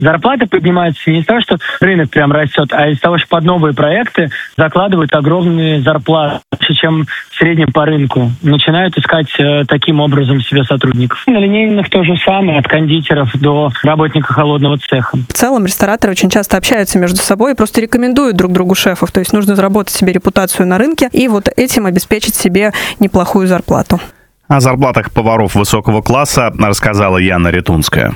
зарплаты поднимаются не из-за того, что рынок прям растет, а из-за того, что под новые проекты закладывают огромные зарплаты, чем в среднем по рынку. Начинают искать таким образом себе сотрудников. На линейных то же самое, от кондитеров до работника холодного цеха. В целом рестораторы очень часто общаются между собой и просто рекомендуют друг другу шефов. То есть нужно заработать себе репутацию на рынке и вот этим обеспечить себе неплохую зарплату. О зарплатах поваров высокого класса рассказала Яна Ретунская.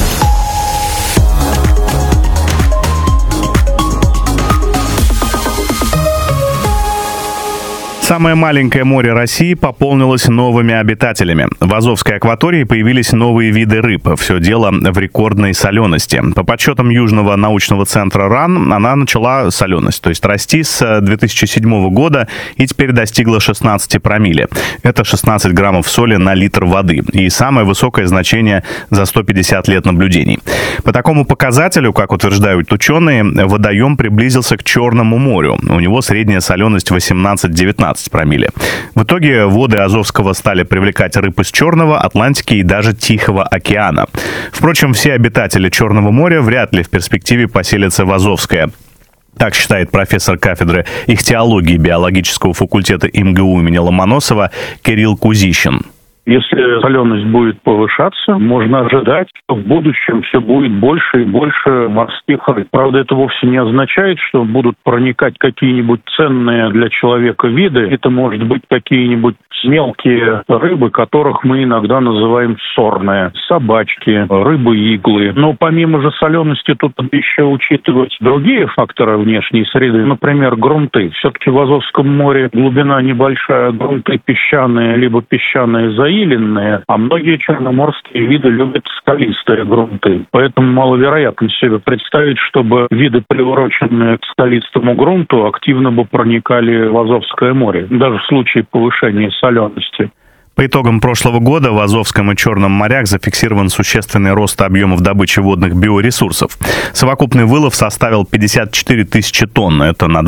Самое маленькое море России пополнилось новыми обитателями. В Азовской акватории появились новые виды рыб. Все дело в рекордной солености. По подсчетам Южного научного центра РАН, она начала соленость, то есть расти с 2007 года и теперь достигла 16 промилле. Это 16 граммов соли на литр воды. И самое высокое значение за 150 лет наблюдений. По такому показателю, как утверждают ученые, водоем приблизился к Черному морю. У него средняя соленость 18-19 промилле. В итоге воды Азовского стали привлекать рыб из Черного, Атлантики и даже Тихого океана. Впрочем, все обитатели Черного моря вряд ли в перспективе поселятся в Азовское. Так считает профессор кафедры ихтиологии биологического факультета МГУ имени Ломоносова Кирилл Кузищин. Если соленость будет повышаться, можно ожидать, что в будущем все будет больше и больше морских рыб. Правда, это вовсе не означает, что будут проникать какие-нибудь ценные для человека виды. Это может быть какие-нибудь мелкие рыбы, которых мы иногда называем сорные. Собачки, рыбы-иглы. Но помимо же солености тут еще учитывать другие факторы внешней среды. Например, грунты. Все-таки в Азовском море глубина небольшая, грунты песчаные, либо песчаные заиленные, а многие черноморские виды любят скалистые грунты. Поэтому маловероятно себе представить, чтобы виды, приуроченные к скалистому грунту, активно бы проникали в Азовское море, даже в случае повышения солености. По итогам прошлого года в Азовском и Черном морях зафиксирован существенный рост объемов добычи водных биоресурсов. Совокупный вылов составил 54 тысячи тонн. Это на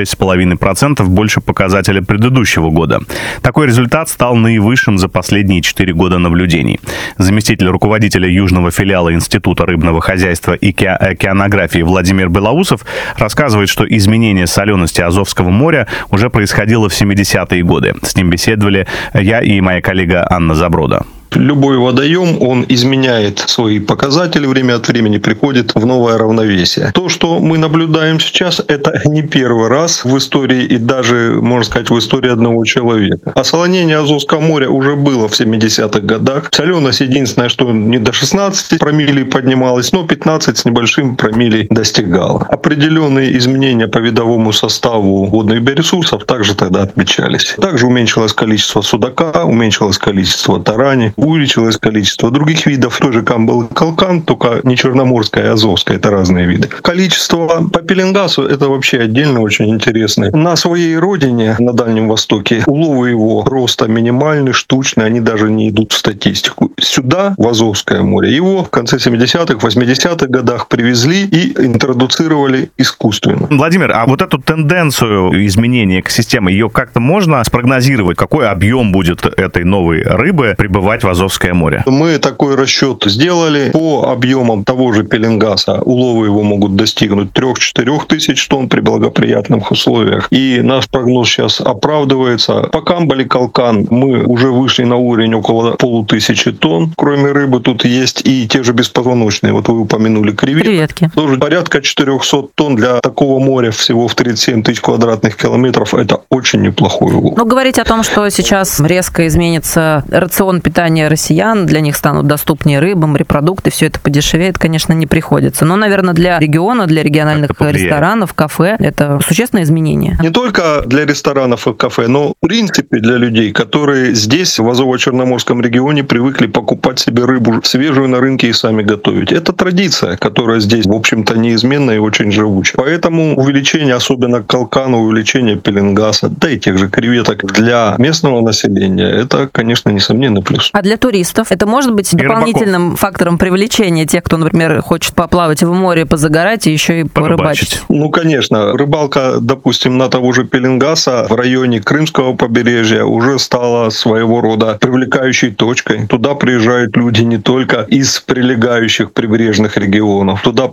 26,5% больше показателя предыдущего года. Такой результат стал наивысшим за последние 4 года наблюдений. Заместитель руководителя южного филиала Института рыбного хозяйства и океанографии Владимир Белоусов рассказывает, что изменение солености Азовского моря уже происходило в 70-е годы. С ним беседовали я и моя коллега Анна Заброда. Любой водоем, он изменяет свои показатели, время от времени приходит в новое равновесие. То, что мы наблюдаем сейчас, это не первый раз в истории и даже, можно сказать, в истории одного человека. Осолонение Азовского моря уже было в 70-х годах. Соленость единственное, что не до 16 промилле поднималась, но 15 с небольшим промилле достигала. Определенные изменения по видовому составу водных биоресурсов также тогда отмечались. Также уменьшилось количество судака, уменьшилось количество тарани, увеличилось количество других видов. Тоже камбал и калкан, только не черноморская, а азовская. Это разные виды. Количество по пеленгасу — это вообще отдельно очень интересно. На своей родине, на Дальнем Востоке, уловы его роста минимальны, штучные, они даже не идут в статистику. Сюда, в Азовское море, его в конце 70-х, 80-х годах привезли и интродуцировали искусственно. Владимир, а вот эту тенденцию изменения экосистемы, ее как-то можно спрогнозировать? Какой объем будет этой новой рыбы прибывать в Азовское море? Мы такой расчет сделали. По объемам того же пеленгаса уловы его могут достигнуть 3-4 тысяч тонн при благоприятных условиях. И наш прогноз сейчас оправдывается. По камбале калкан мы уже вышли на уровень около 500 тонн. Кроме рыбы тут есть и те же беспозвоночные. Вот вы упомянули креветки. Тоже порядка 400 тонн для такого моря всего в 37 тысяч квадратных километров. Это очень неплохой улов. Но говорить о том, что сейчас резко изменится рацион питания россиян, для них станут доступнее рыба, морепродукты, все это подешевеет, конечно, не приходится. Но, наверное, для региона, для региональных ресторанов, кафе, это существенное изменение. Не только для ресторанов и кафе, но, в принципе, для людей, которые здесь, в Азово-Черноморском регионе, привыкли покупать себе рыбу свежую на рынке и сами готовить. Это традиция, которая здесь, в общем-то, неизменна и очень живучая. Поэтому увеличение, особенно калкана, увеличение пеленгаса, да и тех же креветок для местного населения, это, конечно, несомненный плюс. А для туристов это может быть дополнительным фактором привлечения тех, кто, например, хочет поплавать в море, позагорать и еще и порыбачить. Ну, конечно. Рыбалка, допустим, на того же Пеленгаса в районе Крымского побережья уже стала своего рода привлекающей точкой. Туда приезжают люди не только из прилегающих прибрежных регионов. Туда